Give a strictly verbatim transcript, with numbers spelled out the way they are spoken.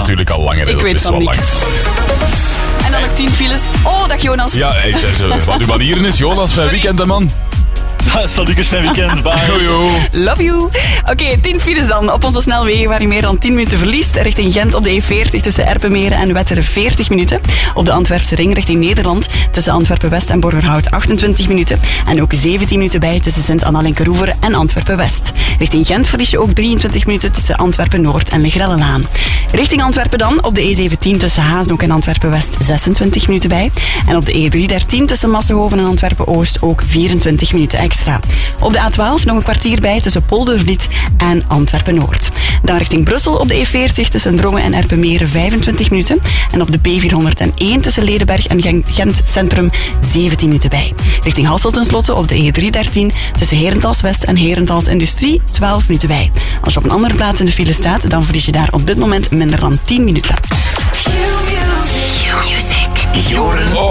natuurlijk al langer. Ik dat weet is van wel niks. lang. En dan nog tien files. Oh, dag Jonas. Ja, ik zeg zo. Wat uw manieren is, Jonas, fijn weekend, hè, man. Salutjes, fijn weekend. Bye. Jojo. Love you. Oké, okay, tien files dan op onze snelwegen waar je meer dan tien minuten verliest. Richting Gent op de E veertig tussen Erpenmeren en Wetteren veertig minuten. Op de Antwerpse ring richting Nederland tussen Antwerpen-West en Borgerhout achtentwintig minuten. En ook zeventien minuten bij tussen Sint-Anna-Linkeroever en Antwerpen-West. Richting Gent verlies je ook drieëntwintig minuten tussen Antwerpen-Noord en Legrellenlaan. Richting Antwerpen dan op de E zeventien tussen Haasdonk en Antwerpen-West zesentwintig minuten bij. En op de E driehonderddertien tussen Massenhoven en Antwerpen-Oost ook vierentwintig minuten extra. Op de A twaalf nog een kwartier bij tussen Poldervliet en Antwerpen-Noord. Dan richting Brussel op de E veertig tussen Drongen en Erpenmeren vijfentwintig minuten. En op de P vierhonderdéén tussen Ledenberg en Gent Centrum zeventien minuten bij. Richting Hasselt tenslotte op de E driehonderddertien tussen Herentals West en Herentals Industrie twaalf minuten bij. Als je op een andere plaats in de file staat, dan verlies je daar op dit moment minder dan tien minuten. Q-music. Oh.